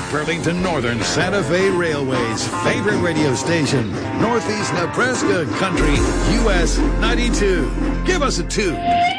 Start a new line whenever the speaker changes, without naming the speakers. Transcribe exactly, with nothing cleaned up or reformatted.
Burlington Northern Santa Fe Railway's favorite radio station, Northeast Nebraska Country, U S ninety-two. Give us a two.